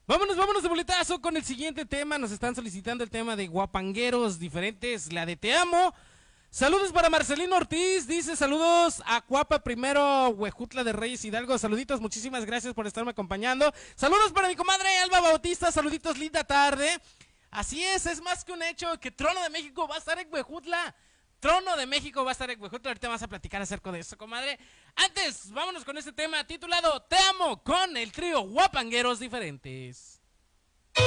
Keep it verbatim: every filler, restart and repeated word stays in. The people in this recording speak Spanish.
Vámonos, vámonos de boletazo con el siguiente tema. Nos están solicitando el tema de guapangueros diferentes, la de Te Amo. Saludos para Marcelino Ortiz, dice saludos a Cuapa Primero, Huejutla de Reyes Hidalgo, saluditos, muchísimas gracias por estarme acompañando. Saludos para mi comadre Alba Bautista, saluditos, linda tarde. Así es, es más que un hecho que Trono de México va a estar en Huejutla. Trono de México va a estar en Huejutla, ahorita vas a platicar acerca de eso, comadre. Antes, vámonos con este tema titulado Te Amo con el trío Guapangueros Diferentes.